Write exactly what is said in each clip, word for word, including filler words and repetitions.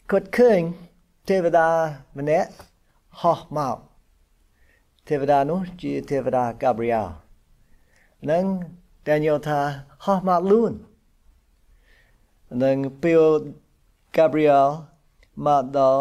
គាត់ឃើញទេវតាម្នាក់ហោះមកទេវតានោះជាទេវតា Gabriel នឹង Daniel ថាហោះមកលូននឹងពេល Gabriel មកដល់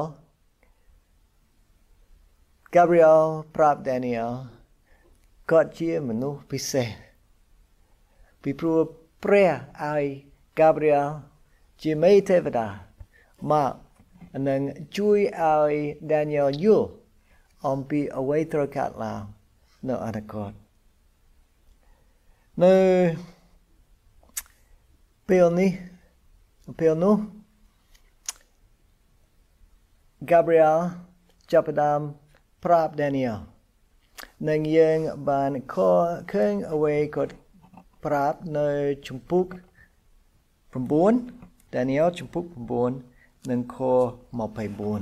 Gabriel ប្រាប់ Daniel គាត់ជាមនុស្សពិសេសពីព្រោះព្រះឲ្យ Gabriel ជាមេទេវតាមកនឹងជួយឲ្យ Daniel យល់អំពីអ្វីត្រូវកើតឡើងនៅអនាគតនៅពេលនេះពេលនោះ Gabriel ចាប់ផ្ដើមប្រាប់ Daniel នឹងយើងបានខឃើញអ្វីគាត់ប្រាប់នៅជំពូកnine Daniel ជំពូកnineនិងខtwenty-four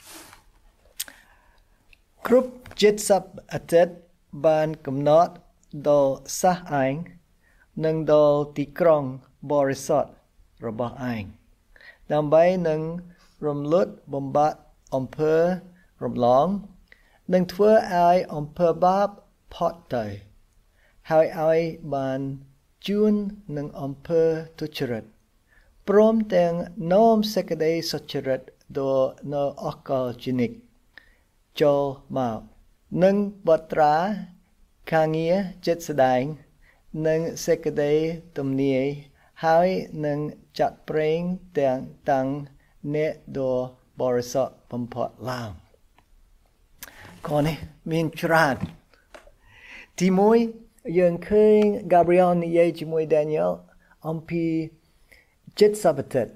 គ្រប់seventyអាទិត្យបានកំណត់ដល់សះឯងនិងដល់ទីក្រុងបរិសុទ្ធរបស់ឯងដើម្បីនឹងរំលត់បំបត្តិអំពើរំលងនិងធ្វើឲ្យអំពើបាបផុតទៅហើយឲ្យបានជួននឹងអំពើទុច្ចរិតព្រមទាំងនាំសេចក្តីសុចរិតដល់នៅអកលជានិច្ចចូលមកនិងបត្រាខាងារចិត្តស្ដែងនិងសេចក្តីទំនាយហើយនឹងចាត់ប្រេងទាំងតាំងអ្នកដ៏បរិសុទ្ធបំផុតឡើងខនេះមានច្រើនទីមួយយើងឃើញ Gabriel និយាយជាមួយ Daniel អំពីចិត្តសព្ទិត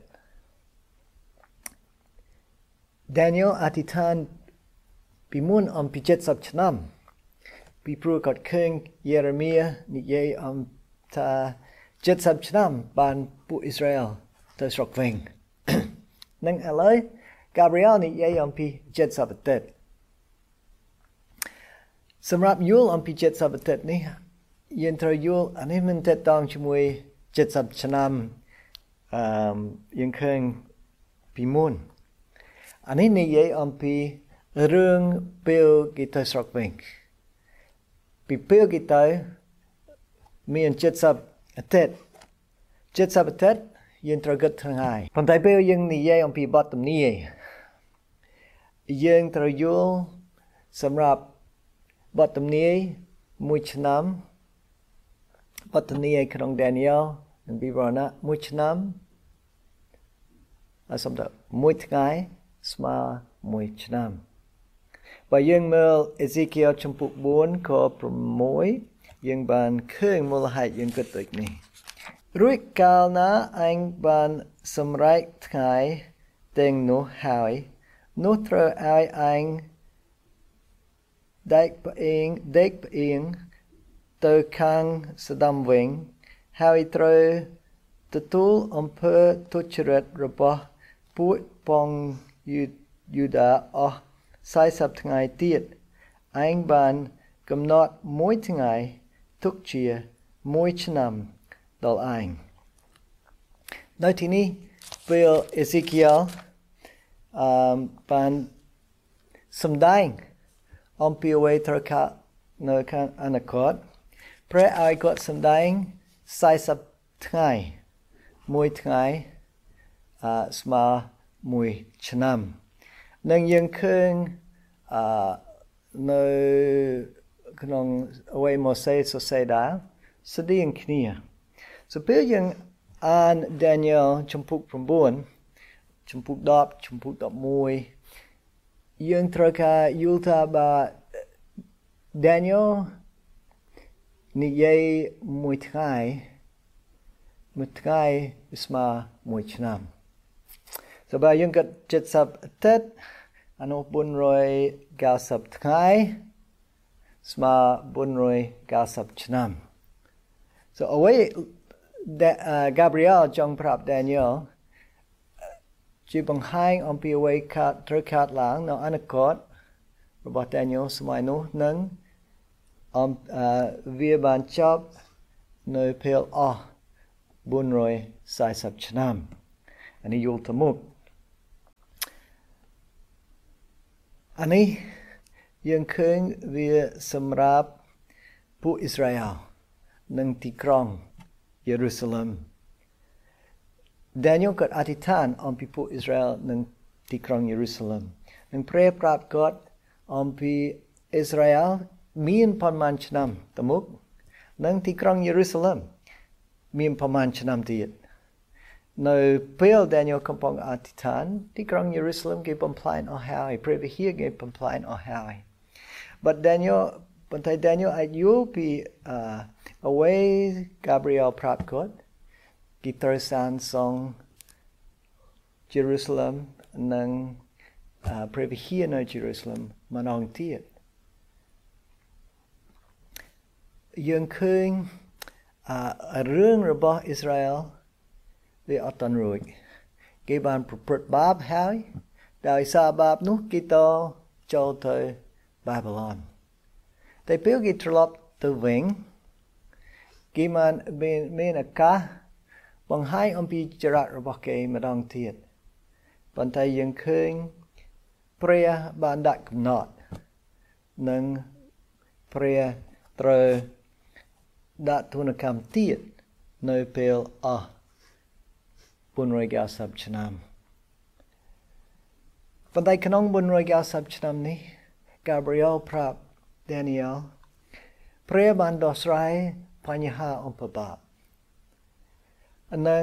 Daniel អធិដ្ឋានពីមុនអំពីseventyឆ្នាំពីព្រោះគាត់ឃើញយេរេមៀនិយាយអំថាseventyឆ្នាំបានពួកអ៊ីស្រាអែលទៅស្រុកវិញនឹងឥឡូវ Gabriel និយាយអំពីចិត្តសព្ទិតសម្រាប់យល់អំពីចិត្តសព្ទិតនេះយើងត្រូវយល់អានេះមិនតេតងជាមួយseventyឆ្នាំអឺយើងឃើញពីមុនអានេះនិយាយអំពីរឿងពេលគេទៅស្រុកវិញពីពេលគេទៅមានseventyអាទិត្យseventyអាទិត្យយើងត្រូវគិតថ្ងៃប៉ុន្តែពេលយើងនិយាយអំពីបទទំនាយយើងត្រូវយល់សម្រាប់បទទំនាយមួយឆ្នាំបទទំនាយក្នុង Daniel និងវិវរណៈមួយឆ្នាំអសំដៅមួយថ្ងៃស្មើមួយឆ្នាំបើយើងមើល Ezekiel ជំពូកfourខsixយើងបានឃើញមូលហេតុយើងគិតដូចនេះរួចកាលណាអញបានសម្រេចថ្ងៃទាំងនោះហើយនោះត្រូវឲ្យអញដេកផ្អៀងដេកផ្អៀងទៅខាងស្ដាំវិញហើយត្រូវទទួលអំពើទុច្ចរិតរបស់ពួកបងយូដាអស់fortyថ្ងៃទៀតឯងបានកំណត់មួយថ្ងៃទុកជាមួយឆ្នាំដល់ឯងនៅទីនេះពេល Ezekiel អឺបានសម្ដែងអំពីអ្វីត្រូវកើតនៅខាងអនាគតព្រះឲ្យគាត់សម្ដែងfortyថ្ងៃមួយថ្ងៃអឺស្មើមួយឆ្នាំនឹងយើងឃើញអឺនៅក្នុងអ្វីម៉ូសេសរសេរដែរស្តីងគ្នាso ពេលយើងអាន Daniel ជំពូកnineជំពូកtenជំពូកelevenយើងត្រូវការយល់ថាបើ Daniel និយាយមួយថ្ងៃមួយថ្ងៃស្មើមួយឆ្នាំso បើយើងគិតseventyអាទិត្យអនុfour hundred ninetyថ្ងៃស្មើfour hundred ninetyឆ្នាំ so អ្វីដែល Gabriel ចង់ប្រាប់ Daniel ជាបង្ហាញអំពីអ្វីកើតត្រូវកើតឡើងនៅអនាគតរបស់ Daniel សម័យនោះនឹងអំវាបានចប់នៅពេលអស់four hundred fortyឆ្នាំអានេះយល់ទៅមុខอันนี้ยังเคยវាសម្រាប់ពួកអ៊ីស្រាអែលនិងទីក្រុងយេរូសាឡឹម Daniel ក៏អធិដ្ឋានអំពីពួកអ៊ីស្រាអែលនិងទីក្រុងយេរូសាឡឹមនិងព្រះប្រាប់គាត់អំពីអ៊ីស្រាអែលមានប៉ុន្មានឆ្នាំទៅមុខនិងទីក្រុងយេរូសាឡឹមមានប៉ុន្មានឆ្នាំទៀតនៅពេល Daniel កំពុងអធិដ្ឋានទីក្រុងយេរូសាឡឹមគេបំផ្លាញអស់ហើយព្រះវិហារគេបំផ្លាញអស់ហើយ But Daniel ប៉ុន្តែ Daniel អាចយល់ពីអ្វី Gabriel ប្រាប់គាត់គេត្រូវសាងសង់ Jerusalem និងព្រះវិហារនៅ Jerusalem ម្ដងទៀតយើងឃើញរឿងរបស់អ៊ីស្រាអែលវាអត់តាន់រួចគេបានប្រព្រឹត្តបាបហើយដោយសារបាបនោះគេតចូលទៅបាប៊ីឡនតែពេលគេត្រឡប់ទៅវិញគេបានមានឱកាសបង្ហាញអំពីចរិតរបស់គេម្ដងទៀតប៉ុន្តែយើងឃើញព្រះបានដាក់កំណត់និងព្រះត្រូវដាក់ទណ្ឌកម្មទៀតនៅពេលអស់bốn trăm chín mươiឆ្នាំប៉ុន្តែក្នុងbốn trăm chín mươiឆ្នាំនេះ Gabriel ប្រាប់ Daniel ព្រះបានដោះស្រាយបញ្ហាអំពើបាបនិង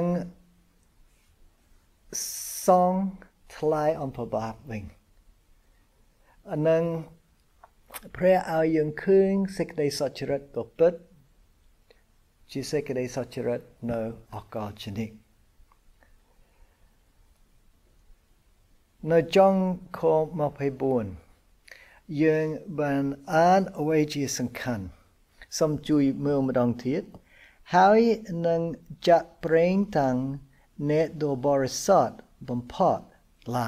សងថ្លៃអំពើបាបវិញនិងព្រះឲ្យយើងឃើញសេចក្តីសុចរិតពិតជាសេចក្តីសុចរិតនៅអកលជនិកនៅចុងខtwenty-fourយើងបានអានអ្វីជាសំខាន់សូមជួយមើលម្ដងទៀតហើយនឹងចាក់ប្រេងតាំងអ្នកដ៏បរិសុទ្ធបំផុតឡើង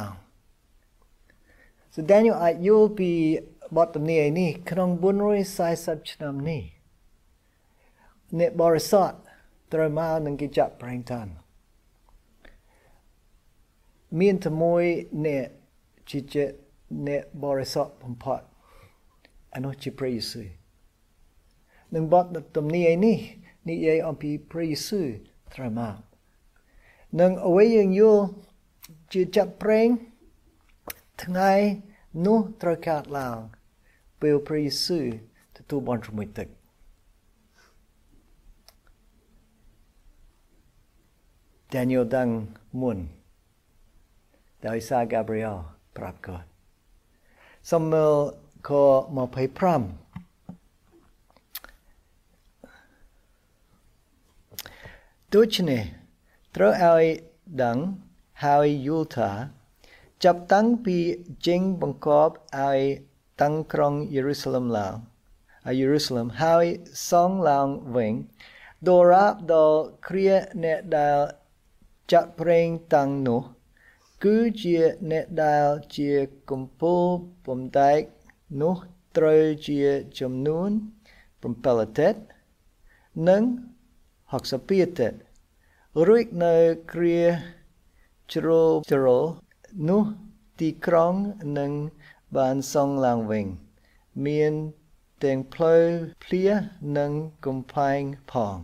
So Daniel អាចយល់ពីបទទំនាយនេះក្នុងfour hundred fortyឆ្នាំនេះអ្នកបរិសុទ្ធត្រូវមកនឹងគេចាក់ប្រេងតាំងមានតែមួយអ្នកជាអ្នកបរិសុទ្ធបំផុតអានោះជាព្រះយេស៊ូវនឹងបទទំនាយនេះនិយាយអំពីព្រះយេស៊ូវត្រូវមកនឹងអ្វីយើងយល់ជាចាក់ប្រេងថ្ងៃនោះត្រូវកើតឡើងពេលព្រះយេស៊ូវទទួលបន្ទោសមួយទឹកDaniel ដឹងមុនដោយសារ Gabriel ប្រាប់គាត់សូមមើលខtwenty-fiveដូច្នេះត្រូវឲ្យដឹងហើយយល់ថាចាប់តាំងពីចេញបង្គាប់ឲ្យតាំងក្រុងយេរូសាឡឹមឡើងហើយយេរូសាឡឹមហើយសង់ឡើងវិញដរាបដល់គ្រាអ្នកដែលចាក់ប្រេងតាំងនោះគឺជាអ្នកដែលជាកំពូលបំដែកនោះត្រូវជាចំនួនsevenទិតនិងsixtyទិតរួចនៅគ្រាជ្រុលជ្រុលនោះទីក្រុងនឹងបានសង់ឡើងវិញមានទាំងផ្លូវភ្លៀនិងកំផែងផង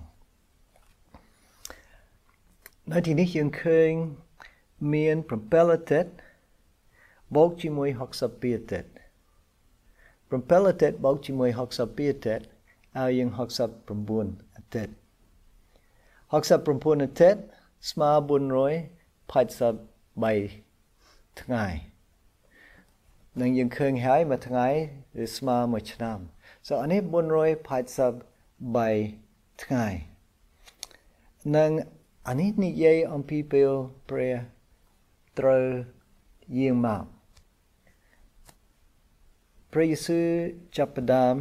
នៅទីនេះយើងឃើញមានsevenទិតបូកជាមួយsixtyទិតsevenទិតបូកជាមួយsixtyទិតឲ្យយើងsixty-nineទិតsixty-nineទិតស្មើfour hundred eighty-threeថ្ងៃនឹងយើងឃើញហើយមួយថ្ងៃវាស្មើមួយឆ្នាំ so អានេះfour hundred eighty-threeថ្ងៃនឹងអានេះនិយាយអំពីពេលព្រះត្រូវយាងមកព្រះយេស៊ូវចាប់ផ្ដើម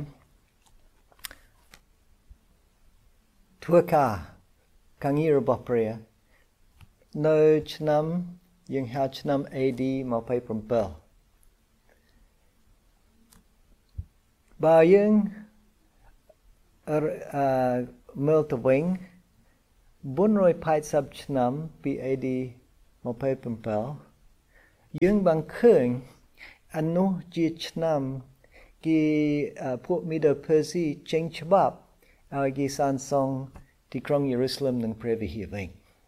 ធ្វើការការងាររបស់ព្រះនៅឆ្នាំយើងហៅឆ្នាំ A D twenty-seven បើយើងអឺមើលទៅវិញfour hundred eightyឆ្នាំពី A D twenty-sevenយើងបានឃើញอันนู้จีชนำกีพวกมิดเดิลเพอร์ซีเจงฉบับเอากีสานซองที่กรุงเยรูซาเล็มหนึ่งเพรวิฮีเอง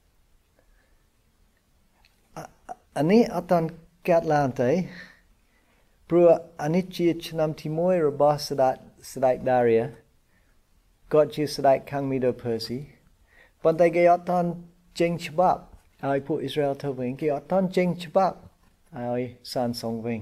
อันนี้อาตอนแกะลานเตยเพราะอันนี้จีชนำที่มวยระบาสดัดสดายดาริอาก็จีสดายคังมิดเดิลเพอร์ซีปันแต่กีอาตอนเจงฉบับเอาพวกอิสราเอลเท่าเองกีอาตอนเจงฉบับเอาสานซองเอง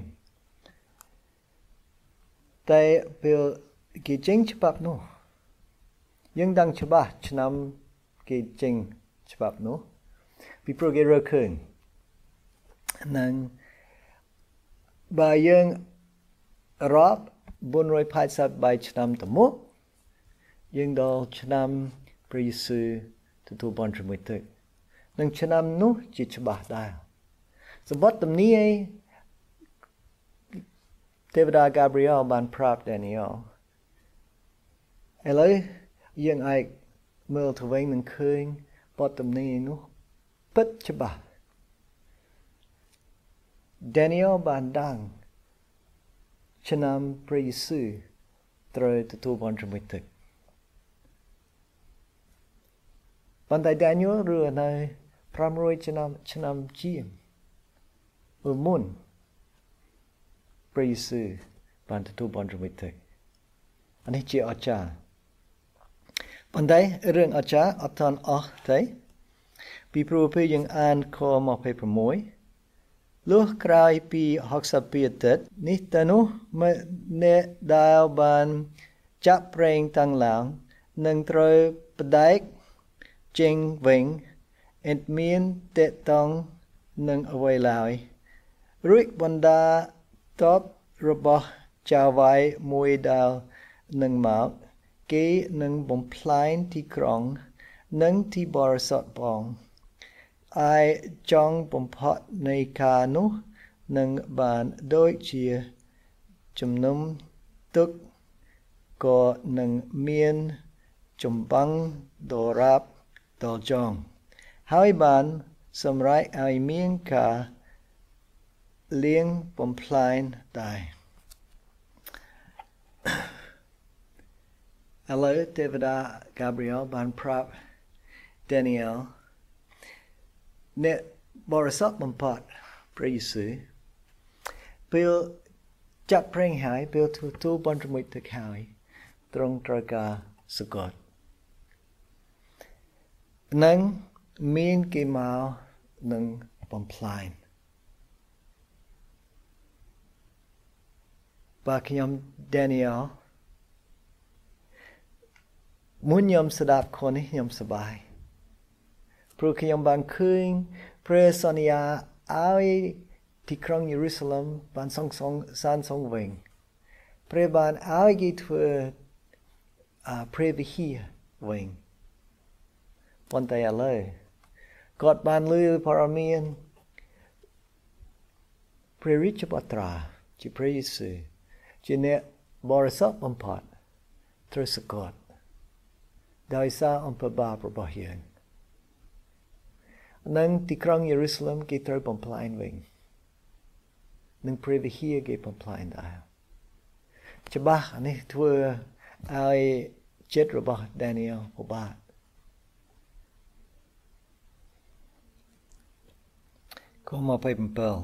แต่เป็นกี่เจงฉบับนู้ยังดังฉบับฉนำกี่เจงฉบับนู้พี่โปรเกเรอร์คืนนั่งบายังรับบนรอยพายสัตว์ใบฉนำตะมุยังดอลฉนำพระเยซูตัวตัวบอลจมูกตึกนั่งฉนำนู้จิตฉบับได้สมบัติตรงนี้เทวดากาเบรียลบานพราบแดเนียลเอเลยยังไอเมื่อทวีนึงคืนปอดตรงนี้นู้ปัจจุบันแดเนียลบานดังฉนำพระเยซูตรอยตัวบอลจมูกตึกปันแต่แดเนียลเรือในพระมรวยฉนำฉนำจีมอุมุนพระเยซูบันทุบอนจมิตรอันนี้จีอาจารย์ปันใดเรื่องอาจารย์อัตถันออกใจปีพรูเพียงอ่านคอมาไปประมวยลูกครายปีหกสิบปีตัดนิตานุเมื่อเนดาวบันจับเพลงตั้งหลังหนึ่งตรอยประดัยเจงเวงเอ็ดเมียนเตะตองหนึ่งเอาไว้ลายรุกบรรดาตอบระบอบจาวไว้มวยดาวหนึ่งหมากเกยหนึ่งบ่มพลายที่กรองหนึ่งที่บริสุทธิ์ปองไอจองบ่มเพาะในคานุหนึ่งบานโดยเชียจุมนุมตุกก็หนึ่งเมียนจุมบังดอรับดอจองหายบานสำไรไอเมียงคาเลี้ยงปมพลายได้อะไรเทวดากาเบรียลบานพรับแดเนียลเนี่ยบริสุทธิ์บำพัดพระเยซูเพื่อจับเพลงหายเพื่อทูทูบอลจมูกถึกหายตรงตรากาสกอตนั่งมีนกี่มาหนึ่งปมพลายบางยามแดเนียลมุนยามสดับคนนี้ยามสบายเพราะขยามบางคืนพระสัญญาเอาที่ครองเยรูซาเล็มบานสองสองสานสองเวงพระบานเอากิทเวพระวิฮีเวงวันแต่อะไรกอดบานลือพระเมียนพระริชบัตราจิพระเยซูจีเนบริสุทธิ์บำพัดทรสกอดดาวซาอัมพบาประบาเฮียนนั่งที่ครองเยรูซาเล็มกิตรบำพลายวิ่งนั่งพระวิฮีกิบำพลายได้จะบ้าอันนี้ทัวไอเจ็ดระบาแดเนียลพบาก็มาไปเป็นเปิล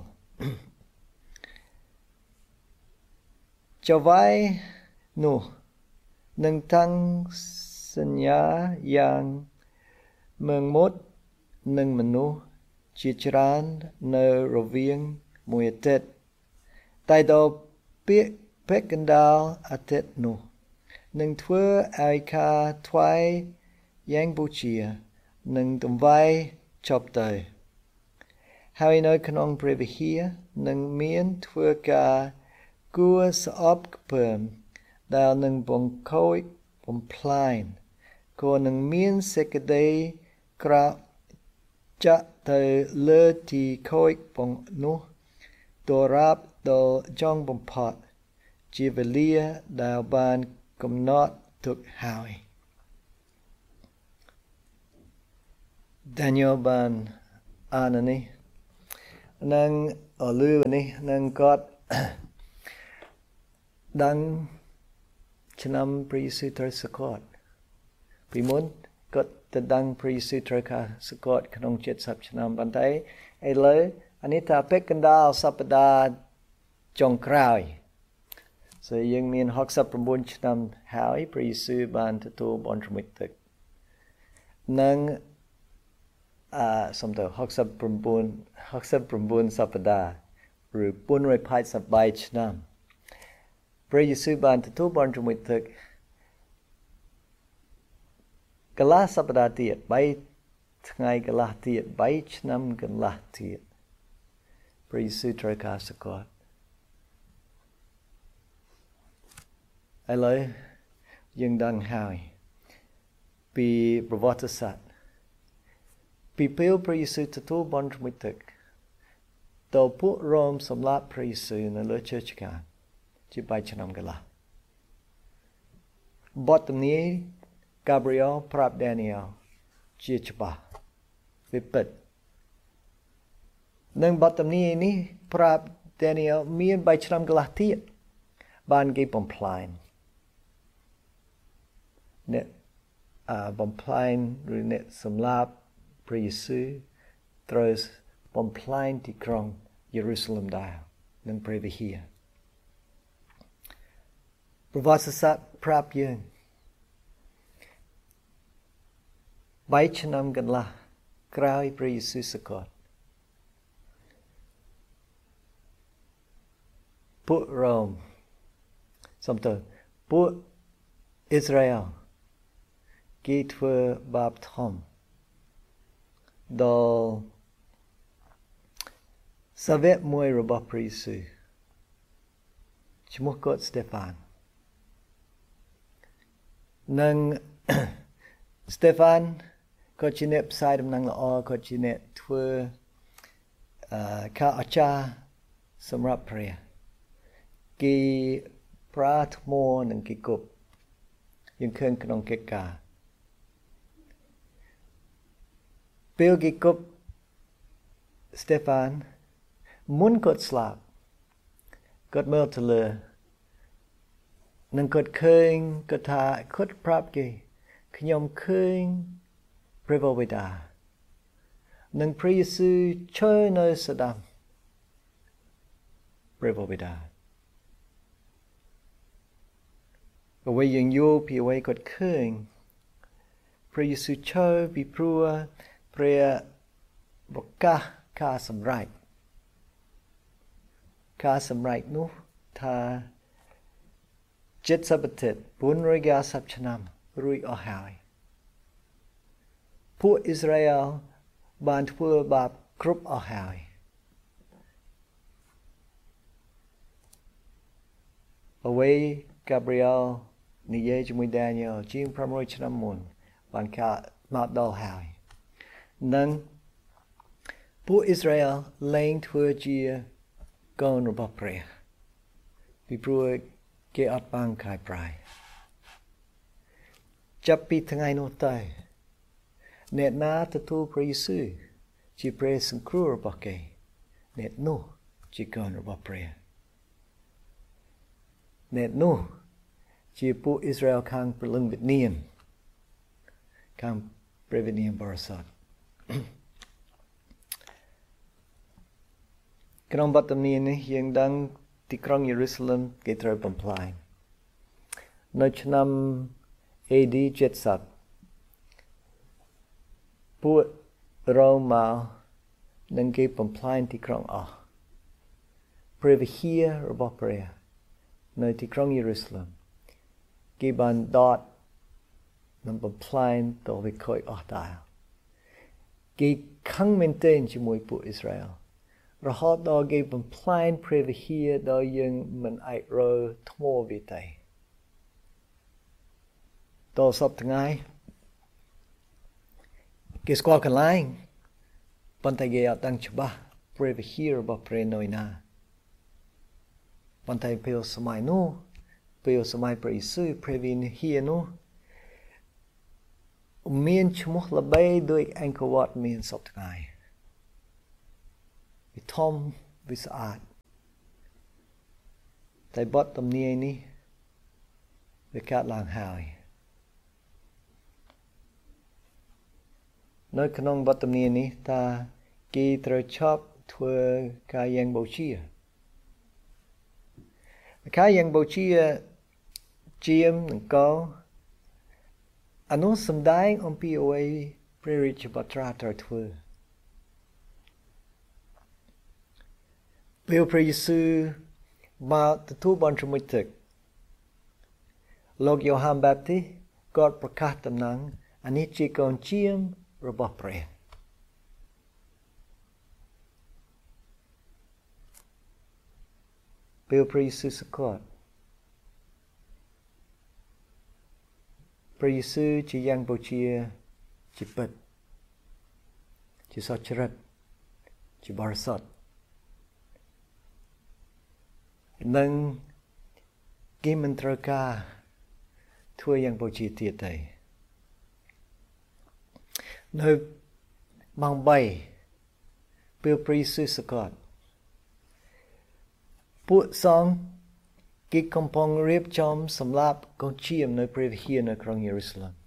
จะไว้หนูหนึ่งทั้งสัญญาอย่างเมืองมดหนึ่งมนุษย์จิตรานในระเวียงมวยเต็ดแต่ดอกเปียเพกันดาวอาเต็ดหนูหนึ่งทั่วไอคาทวายยังบูเชียหนึ่งตุ่มไว้ชอบเตยหายในขนมเปรวิเฮียหนึ่งเมียนทั่วกากัวสอบเพิ่มดาวหนึ่งบงโคยบงพลายก็หนึ่งเมียนเสกเดย์กราจะเตเลือที่โคยบงนุตัวรับตัวจองบงพอดจีเวเลียดาวบานกำนอดทุกหายดานิเอลบานอ่านอันนี้นั่งอ่อลืออันนี้นั่งกอด đang năm pri sư trời sକotពីមុនគាត់ទៅដឹងព្រីស៊ឺត្រូវការសកតក្នុងเจ็ดสิบឆ្នាំបន្តែឥឡូវអានេះថាពេកកណ្ដាលសប្តាហ៍ចុងក្រោយso យើងមានหกสิบเก้าឆ្នាំហើយព្រីស៊ឺបានទទួលបន់រមិតទឹកនិងអឺសំដៅหกสิบเก้า หกสิบเก้าសប្តាហ៍ឬbốn trămแปดสิบឆ្នាំព្រះយេស៊ូវបានទទួលបន់រមិតទឹកកន្លះសប្តាហ៍ទៀតបីថ្ងៃកន្លះទៀតបីឆ្នាំកន្លះទៀតព្រះយេស៊ូវត្រូវការសកតឥឡូវយើងដឹងហើយពីប្រវត្តិសាស្ត្រពីពេលព្រះយេស៊ូវទទួលបន់រមិតទឹកតើពួករ៉ូមសម្លាប់ព្រះយេស៊ូវនៅលើឈើឆ្កាងជាបីឆ្នាំកន្លះបទទំនាយGabriel ប្រាប់ Daniel ជាច្បាស់វាពិតនឹងបទទំនាយនេះប្រាប់ Daniel មានបីឆ្នាំកន្លះទៀតបានគេបំផ្លាញអ្នកអឺបំផ្លាញឬអ្នកសម្លាប់ព្រះយេស៊ូវត្រូវបំផ្លាញទីក្រុងយេរូសាឡិមដែរនិងព្រះវិហារប្រវត្តិសាស្ត្រប្រាប់យើងបីឆ្នាំកន្លះក្រោយព្រះយេស៊ូវសកតពួករ៉ូមសំទោសពួកអ៊ីស្រាអែលគេធ្វើបាបធំដល់សាវកមួយរបស់ព្រះយេស៊ូវឈ្មោះគាត់ស្តេហ្វាននិងស្តេហ្វានគាត់ជាអ្នកផ្សាយដំណឹងល្អគាត់ជាអ្នកធ្វើអឺការអស្ចារ្យសម្រាប់ព្រះគេប្រាថ្មនិងគេគប់យើងឃើញក្នុងកិច្ចការពេលគេគប់ស្តេហ្វានមុនគាត់ស្លាប់គាត់មើលទៅលើនិងគាត់ឃើញគាត់ថាគាត់ប្រាប់គេខ្ញុំឃើញព្រះបិតានិងព្រះយេស៊ូវឈរនៅស្ដាំព្រះបិតាអ្វីយ៉ាងយល់ពីអ្វីគាត់ឃើញព្រះយេស៊ូវឈរពីព្រោះព្រះប្រកាសការសម្រេចការសម្រេចនោះថា칠십អាទិត្យbốn trăm chín mươiឆ្នាំរួចអស់ហើយពួកអ៊ីស្រាអែលបានធ្វើបាបគ្រប់អស់ហើយអ្វី Gabriel និយាយជាមួយ Daniel ជាងប្រាំរយឆ្នាំមុនបានកើតមកដល់ហើយនិងពួកអ៊ីស្រាអែលលែងធ្វើជាកូនរបស់ព្រះពីព្រោះគេអត់បានខាយប្រៃចាប់ពីថ្ងៃនោះទៅអ្នកណាទទួលព្រះយេស៊ូវជាព្រះសង្គ្រោះរបស់គេអ្នកនោះជាកូនរបស់ព្រះអ្នកនោះជាពួកអ៊ីស្រាអែលខាងព្រលឹងវិញ្ញាណខាងព្រះវិញ្ញាណបរិសុទ្ធក្នុងបទទំនាយនេះយើងដឹងទីក្រុងយេរូសាឡិមគេត្រូវបំផ្លាញនៅឆ្នាំ A D เจ็ดสิบពួករ៉ូម៉ានឹងគេបំផ្លាញទីក្រុងអស់ព្រះវិហាររបស់ព្រះនៅទីក្រុងយេរូសាឡិមគេបានដកនិងបំផ្លាញទៅវិខូចអស់ដែរគេខឹងមែនទែនជាមួយពួកអ៊ីស្រាអែលរហូតដល់គេបំផ្លាញព្រះវិហារដល់យើងមិនអាចរើថ្មវាទេតសពថ្ងៃគេស្គាល់កន្លែងប៉ុន្តែគេអត់ដឹងច្បាស់ព្រះវិហាររបស់ព្រះនៅណាប៉ុន្តែពេលសម័យនោះពេលសម័យព្រះយេស៊ូវព្រះវិហារនោះមានឈ្មោះល្បីដោយអង្គរវត្តមានសពថ្ងៃវាធំវាស្អាតតែបទទំនាយនេះវាកើតឡើងហើយនៅក្នុងបទទំនាយនេះថាគេត្រូវឈប់ធ្វើការយ៉ាងបូជាការយ៉ាងបូជាជាមនិងកោអនុសំដែងអំពីអ្វីព្រះរាជបុត្រាត្រូវធ្វើពេលព្រះយេស៊ូវមកទទួលបានជំនួយទឹកលោកយ៉ូហានបាបទីក៏ប្រកាសដំណឹងអានេះជាកូនជាមរបស់ព្រះពេលព្រះយេស៊ូវសកត់ព្រះយេស៊ូវជាយ៉ាងបូជាជាពិតជាសុចរិតជាបរិសុទ្ធនឹងគេមិនត្រូវការធ្វើយ៉ាងបូជាទៀតទេនៅម៉ោងបីពេលព្រះយេស៊ូវសកត់ពួកសង្ឃគេកំពុងរៀបចំសម្រាប់កូនជាមនៅព្រះវិហារនៅក្រុងយេរូសាឡិម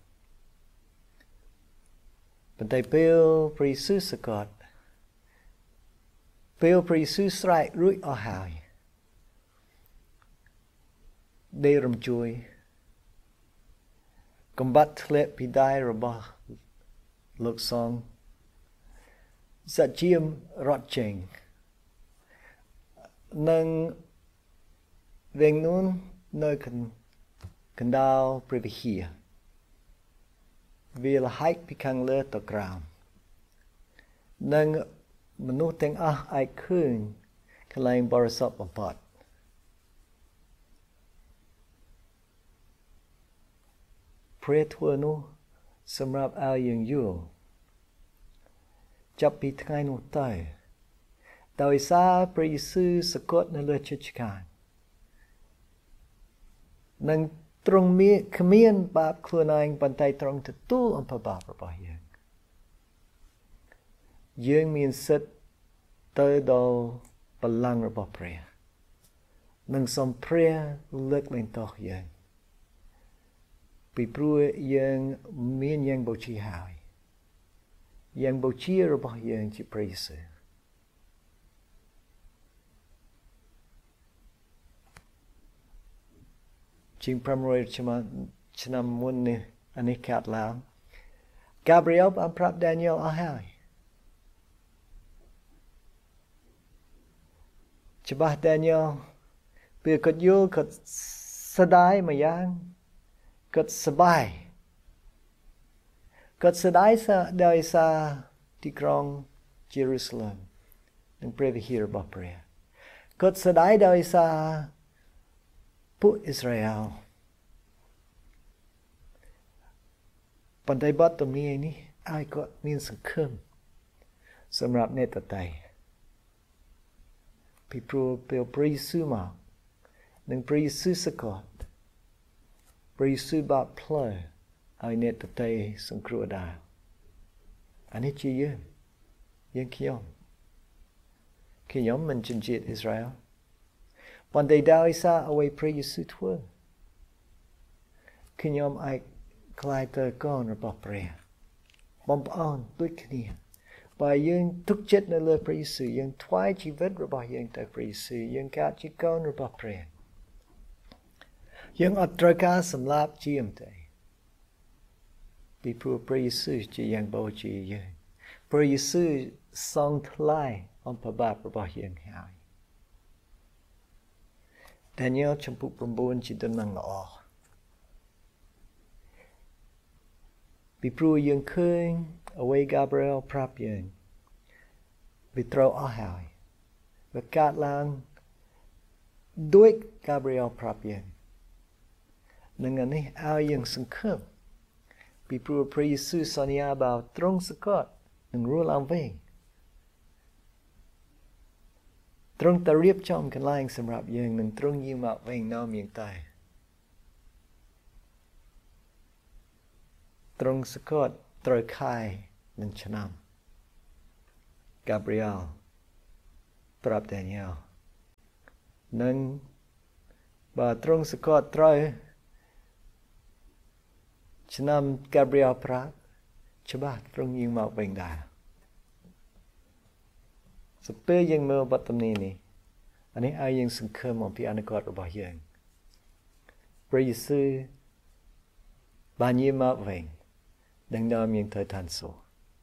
ប៉ុន្តែពេលព្រះយេស៊ូវសកត់ពេលព្រះយេស៊ូវស្រែករួចអស់ហើយដេរំជួយកំបាត់ធ្លាក់ពីដៃរបស់លោកសង្ឃសាជាមរត់ចេញនឹងវិញនោះនៅកណ្ដាលព្រះវិហារវាលហែកពីខាងលើទៅក្រោមនិងមនុស្សទាំងអស់អាចឃើញកន្លែងបរិសុទ្ធបំផុតព្រះធ្វើនោះសម្រាប់ឲ្យយើងយល់ចាប់ពីថ្ងៃនោះទៅដោយសារព្រះយេស៊ូវសកត់នៅលើឈើឆ្កាងនឹងទ្រង់មានគ្មានបាបខ្លួនឯងប៉ុន្តែទ្រង់ទទួលអំពើបាបរបស់យើងយើងមានសិទ្ធិទៅដល់បល្ល័ង្ករបស់ព្រះនឹងសូមព្រះលើកលែងទោសយើងពីព្រោះយើងមានយ៉ាងបូជាហើយយ៉ាងបូជារបស់យើងជាព្រះយេស៊ូវជាងប្រាំរយឆ្នាំមុននេះអានេះកើតឡើងកាប្រីអែលបានប្រាប់ដានីយ៉ែលអស់ហើយច្បាស់ដានីយ៉ែលពេលគាត់យល់គាត់ស្ដាយមួយយ៉ាងគាត់សប្បាយគាត់ស្ដាយដោយសារទីក្រុងយេរូសាឡិមនិងព្រះវិហាររបស់ព្រះគាត់ស្ដាយដោយសារពួកអ៊ីស្រាអែលប៉ុន្តែបទទំនាយនេះឲ្យគាត់មានសង្ឃឹមសម្រាប់អ្នកដទៃពីព្រោះពេលព្រះយេស៊ូវមកនិងព្រះយេស៊ូវសកត់ព្រះយេស៊ូវបានផ្លូវឲ្យអ្នកដទៃសង្គ្រោះដែរអានេះជាយើងយើងខ្ញុំខ្ញុំមិនជាជាតិអ៊ីស្រាអែលប៉ុន្តែដោយសារអ្វីព្រះយេស៊ូវធ្វើខ្ញុំអាចក្លាយទៅកូនរបស់ព្រះបងប្អូនដូចគ្នាបើយើងទុកចិត្តនៅលើព្រះយេស៊ូវយើងថ្វាយជីវិតរបស់យើងទៅព្រះយេស៊ូវយើងកើតជាកូនរបស់ព្រះយើងអត់ត្រូវការសម្លាប់ជាមទេពីព្រោះព្រះយេស៊ូវជាយ៉ាងបូជាយើងព្រះយេស៊ូវសងថ្លៃអំពើបាបរបស់យើងហើយដានីយ៉ែលចំពុក9ជាដំណឹងល្អពីព្រោះយើងឃើញអ្វីហ្គាប្រីអែលប្រាប់យើងវាត្រូវអស់ហើយវាកើតឡើងដូចហ្គាប្រីអែលប្រាប់យើងនឹងអានេះឲ្យយើងសង្ឃឹមពីព្រោះព្រះយេស៊ូវសន្យាបើទ្រង់សកត់នឹងរស់ឡើងវិញទ្រង់តែរៀបចំកន្លែងសម្រាប់យើងនឹងទ្រង់យាងមកវិញនៅមានតែទ្រង់សកត់ត្រូវខែនឹងឆ្នាំហ្គាប្រីអែលប្រាប់ដានីយ៉ែលនឹង bà trong sự có trời cho nên Gabriel Pratt cho bà trong những mạo bình đà sự bê dân mơ bắt tâm này này anh ấy ai dân sinh khơi mong phía anh có được bảo hiểm bởi sư bà nhiêu mạo bình đang đâm những thời thàn số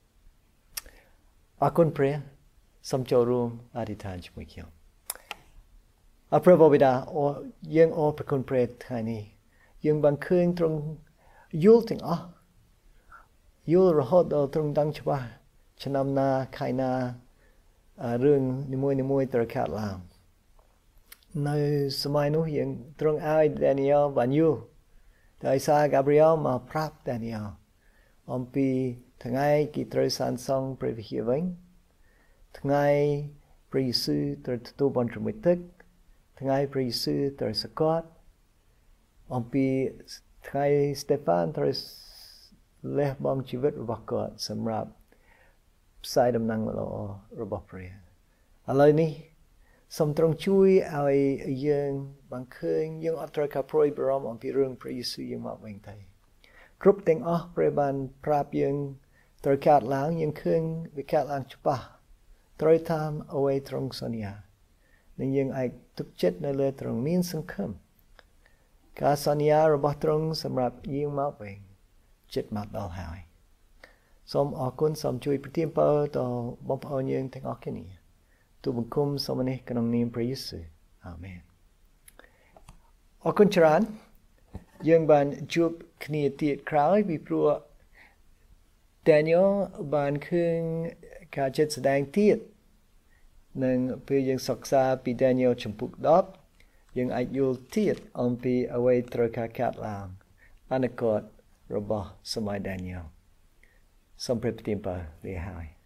à con prayer xong cho room à đi thàn cho mọi kiểu à prayer bảo bida o dân o phải con prayer thay này dân bằng khơi trong yul ting ah yul rahot do trong đăng cho bà cho năm na khai na rương ni môi ni môi tờ khát làm nơi sớm nô hiện trong ai Daniel và Nhu tại sao Gabriel mà prap Daniel ông pi thằng ai kỳ trời san song previ vĩnh thằng ai presu tờ tu bon trong tích thằng ai presu tờ Scott ông pi thầy Stefan thời leh bom chi vết vật cọt sầm rạp sai đầm năng lo robot prayer alai ni som trong chui ai dương bằng khơi dương atra ka proi brom on pi rung prayer su dương ma veng thầy group tiếng ó prayer ban prap dương tờ cát láng dương khơi bị cát láng chupa trói tham away trong sonia nên dương ai thực chất nơi lê trong miên sân khâm cả sonia robot trong sầm rạp dương ma veng chết mặt đau hại som ở quân som chuiประเทศเปอต่อบอมเอายังทั้งออกแค่นี้ตัวบุญคุมสมณีกำลังนิมพระเยซูอาเมนออกคนชราญยังบานจูบขณีติดคราววิปรัวแดเนียลบานคืนการจัดแสดงติดหนึ่งเพื่อยังศึกษาปีแดเนียลชมพูดอบยังอายุติดอมปีเอาไว้ตรกาคาดลางอนาคตระบบสมัยแดเนียลสมพระปฏิบัติเรียหาย